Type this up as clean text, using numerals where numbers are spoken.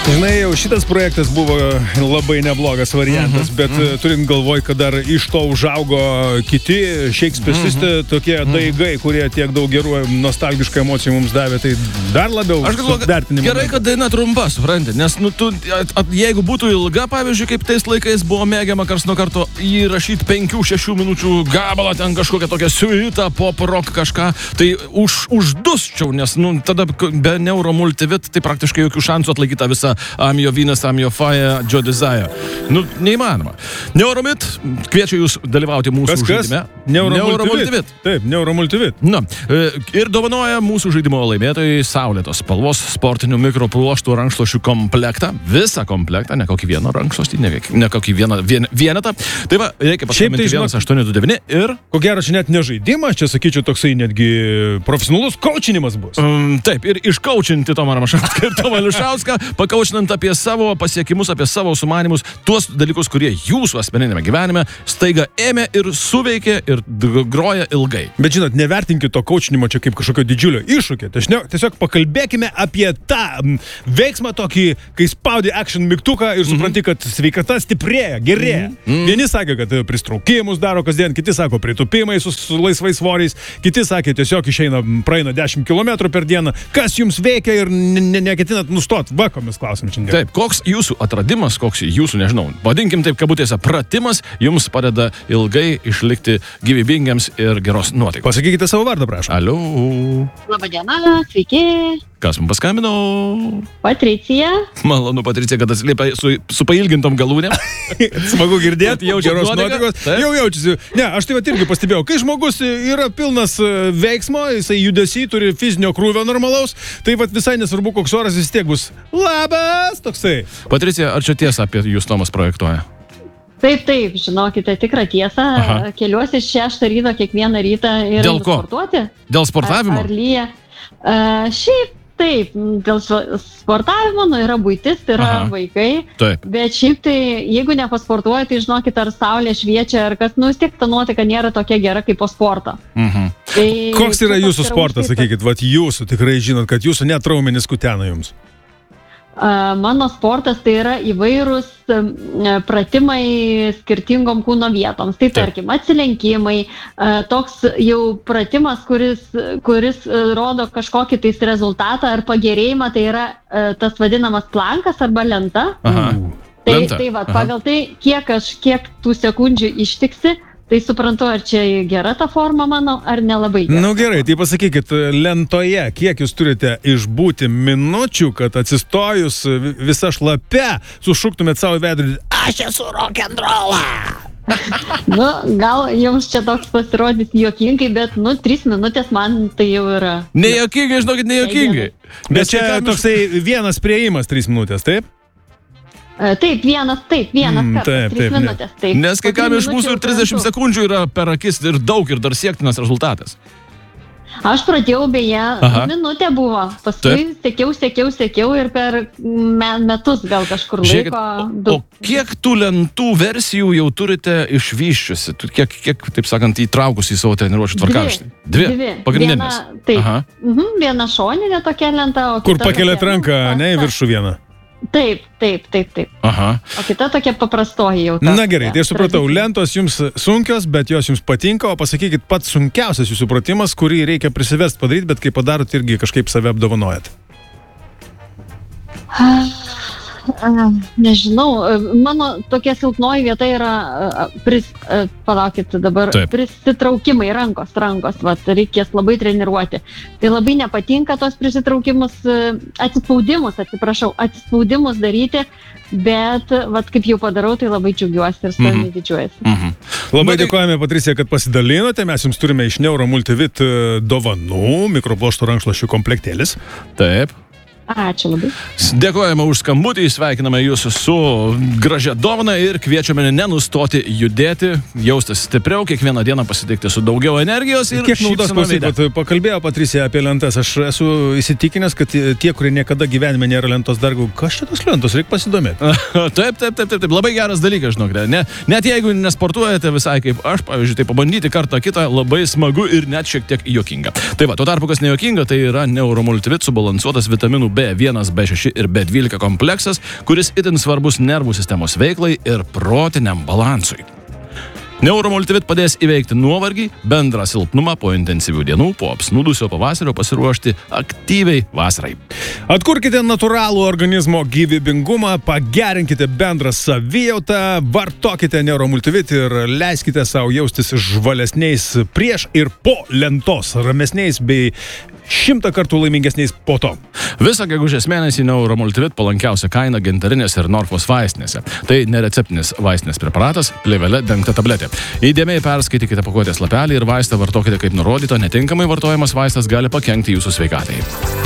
Žinai, jau šitas projektas buvo labai neblogas variantas, bet turint galvoj, kad dar iš to užaugo kiti šekspesisti, tokie daigai, kurie tiek daug gerų nostalgiškų emocijų mums davė, tai dar labiau vertinimą. Gerai, kad daina trumpa, supranti, nes jeigu būtų ilga, pavyzdžiui, kaip tais laikais buvo mėgiama kars nuo karto įrašyti 5-6 minučių gabalą, ten kažkokią tokią siuitą, pop rock kažką, tai uždusčiau, nes tada be Neuromultivit tai praktiškai jokių šansų atlaikyti tą visą I'm your Venus, I'm your fire, Joe Desire. Neįmanoma. Neuromit, kviečiu jūs dalyvauti mūsų žaidime. Neuromultivit. Taip, Neuromultivit. Ir dovanoja mūsų žaidimo laimėtojai saulėtos spalvos sportinių mikropluoštų rankšluosčių komplektą. Visą komplektą, ne kokį vieną rankšluostį, ne kokį vienetą. Tai va, reikia paskambinti 1829 ir... Ko gero, čia net ne žaidimas, čia sakyčiau toksai netgi profesionalus kaučinimas bus. Taip, ir iškaučinti Tomą Ramašauską ir Tomą Liušauską, pakaučinant apie savo pasiekimus, apie savo sumanymus, tuos dalykus, kurie jūsų asmeninėme gyvenime staiga ėmė ir suveikė ir groja ilgai. Bet žinot, nevertinkit to kaučinimo čia kaip kažkokio didžiulio iššūkio. Tiesiog pakalbėkime apie tą veiksmą tokį, kai spaudi action mygtuką ir supranti, kad sveikata stiprėja, gerėja. Vieni sakė, kad pristraukimus daro kasdien, kiti sako pritupimai su laisvais svoriais, kiti sakė tiesiog praeina 10 km per dieną. Kas jums veikia ir neketinat nustoti? Va, ko mes klausim šiandien. Taip, koks jūsų atradimas, koks jūsų, nežinau, vadinkim taip kabutėse, pratimas jums padeda ilgai išlikti gyvybingiams ir geros nuotaikos. Pasakykite savo vardą, prašau. Alio. Labadiena, sveiki. Kas mums paskambino? Patricija. Malonu, Patricija, kad atsiliepia su pailgintom galūnėm. Smagu girdėti, jau geros nuotaikos. Taip. Jau jaučiasi. Ne, aš tai irgi pastebėjau, kai žmogus yra pilnas veiksmo, jisai judesy, turi fizinio krūvio normalaus, tai visai nesvarbu, koks oras vis tiek bus. Labas, toksai. Patricija, ar čia tiesa apie jūs Tomas projektuoja? Taip, žinokite, tikrą tiesą. Keliuosi 6 ryto kiekvieną rytą ir sportuoti. Dėl sportavimo? Ar lyja. Šiaip taip, dėl sportavimo, yra buitis, tai yra vaikai. Taip. Bet šiaip tai, jeigu nepasportuoji, tai žinokit, ar saulė šviečia, ar kas, vis tiek ta nuotaika nėra tokia gera kaip po sporto. Tai, koks yra jūsų sportas, sakykit, jūsų tikrai žinot, kad jūsų net raumenys kutena jums? Mano sportas tai yra įvairūs pratimai skirtingom kūno vietoms. Tai tarkim, atsilenkimai, toks jau pratimas, kuris rodo kažkokį tais rezultatą ar pagerėjimą, tai yra tas vadinamas plankas arba lenta. Tai pagal tai, kiek tų sekundžių ištiksi, tai suprantu, ar čia gera ta forma mano, ar nelabai gera. Gerai, tai pasakykit, lentoje, kiek jūs turite išbūti minučių, kad atsistojus visą šlapę, sušuktumėt savo veidrodį, aš esu rock'n'rollą. Gal jums čia toks pasirodys juokingai, bet 3 minutės man tai jau yra. Nejuokingai, žinokit, nejuokingai. Bet čia toksai vienas priėjimas 3 minutės, taip? Taip, vienas kartas, 3 minutės. Taip. Nes kai kam iš mūsų ir 30 sekundžių yra per akis ir daug ir dar siektinas rezultatas. Aš pradėjau beje, minutė buvo, paskui sekiau ir per metus gal kažkur laiko. O kiek tų lentų versijų jau turite išvyščiusi? Kiek, taip sakant, įtraukusi į savo treniruočių tvarkaraštį? 2 pagrindinės. Taip, viena šoninė tokia lenta. Kur pakeliat ranką, ne į viršų vieną? Taip. O kita tokia paprastoji jau. Na gerai, tai aš supratau, lentos jums sunkios, bet jos jums patinka, o pasakykit pats sunkiausias jūsų pratimas, kurį reikia prisiversti padaryti, bet kai padarot, irgi kažkaip save apdovanojat. Nežinau, mano tokia silpnoji vieta yra palaukit dabar, prisitraukimai rankos, reikės labai treniruoti. Tai labai nepatinka tos prisitraukimus, atsispaudimus daryti, bet kaip jau padarau, tai labai džiaugiuosi ir savimi didžiuojasi. Labai dėkojame, Patricija, kad pasidalinote. Mes jums turime iš Neuromultivit dovanų, mikropluoštų rankšluosčių komplektėlis. Taip. Ačiū labai. Dėkojame už skambutį, sveikiname jūs su gražia dovana ir kviečiame nenustoti judėti, jaustis stipriau, kiekvieną dieną pasitikti su daugiau energijos ir kiek naudos klausyti. Pakalbėjo Patricija apie lentas. Aš esu įsitikinęs, kad tie, kurie niekada gyvenime nėra lentos, dar kas čia tos lentos, reikia pasidomėti. Taip, labai geras dalykas, žinokite. Net jeigu nesportuojate visai kaip aš, pavyzdžiui, tai pabandyti kartą kitą labai smagu ir net šiek tiek juokinga. Tai va, tuo tarpu, kas nejuokinga, tai yra Neuromultivit subalansuotas vitaminų B1, B6 ir B12 kompleksas, kuris itin svarbus nervų sistemos veiklai ir protiniam balansui. Neuromultivit padės įveikti nuovargį, bendrą silpnumą po intensyvių dienų, po apsnūdusio pavasario pasiruošti aktyviai vasarai. Atkurkite natūralų organizmo gyvybingumą, pagerinkite bendrą savijautą, vartokite Neuromultivit ir leiskite savo jaustis žvalesniais prieš ir po lentos, ramesniais bei 100 kartų laimingesniais po to. Visą gegužės mėnesį Neuromultivit palankiausia kaina gintarinės ir Norfos vaistinėse. Tai nereceptinis vaistinės preparatas, plėvele dengta tabletė. Įdėmiai perskaitykite pakuotės lapelį ir vaistą vartokite kaip nurodyta, netinkamai vartojamas vaistas gali pakenkti jūsų sveikatai.